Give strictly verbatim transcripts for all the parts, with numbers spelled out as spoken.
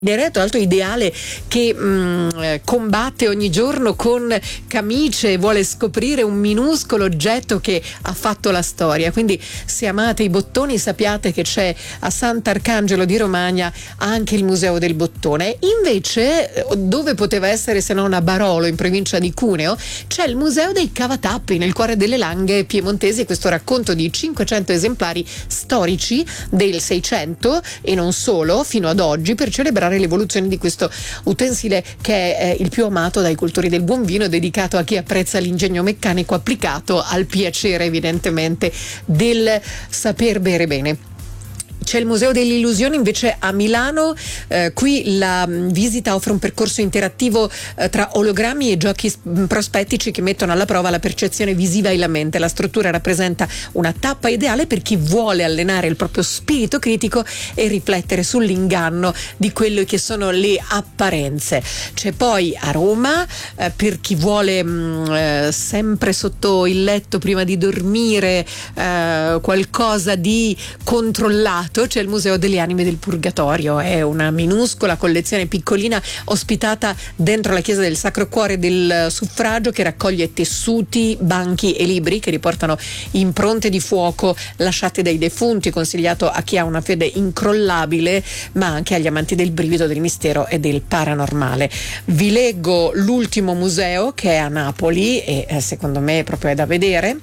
Tra l'altro ideale che mh, combatte ogni giorno con camicie, vuole scoprire un minuscolo oggetto che ha fatto la storia. Quindi se amate i bottoni sappiate che c'è a Sant'Arcangelo di Romagna anche il Museo del Bottone. Invece dove poteva essere se non a Barolo in provincia di Cuneo c'è il Museo dei Cavatappi nel cuore delle Langhe piemontesi. Questo racconto di cinquecento esemplari storici del Seicento e non solo fino ad oggi per celebrare l'evoluzione di questo utensile che è il più amato dai cultori del buon vino, dedicato a chi apprezza l'ingegno meccanico applicato al piacere evidentemente del saper bere bene. C'è il Museo delle Illusioni invece a Milano, eh, qui la mh, visita offre un percorso interattivo eh, tra ologrammi e giochi mh, prospettici che mettono alla prova la percezione visiva e la mente. La struttura rappresenta una tappa ideale per chi vuole allenare il proprio spirito critico e riflettere sull'inganno di quelle che sono le apparenze. C'è poi a Roma, eh, per chi vuole mh, eh, sempre sotto il letto prima di dormire eh, qualcosa di controllato, c'è il Museo delle Anime del Purgatorio. È una minuscola collezione piccolina ospitata dentro la chiesa del Sacro Cuore del Suffragio, che raccoglie tessuti, banchi e libri che riportano impronte di fuoco lasciate dai defunti, consigliato a chi ha una fede incrollabile ma anche agli amanti del brivido, del mistero e del paranormale. Vi leggo l'ultimo museo che è a Napoli e eh, secondo me proprio è da vedere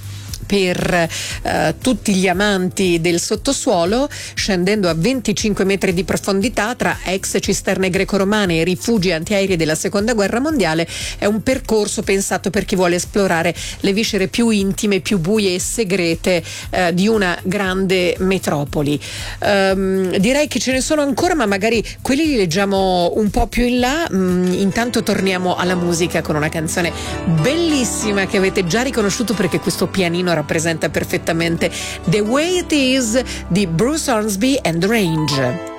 per eh, tutti gli amanti del sottosuolo, scendendo a venticinque metri di profondità tra ex cisterne greco-romane e rifugi antiaerei della seconda guerra mondiale. È un percorso pensato per chi vuole esplorare le viscere più intime, più buie e segrete eh, di una grande metropoli. Um, direi che ce ne sono ancora, ma magari quelli li leggiamo un po' più in là. Mm, intanto torniamo alla musica con una canzone bellissima che avete già riconosciuto perché questo pianino rappresenta perfettamente The Way It Is di Bruce Hornsby and The Range.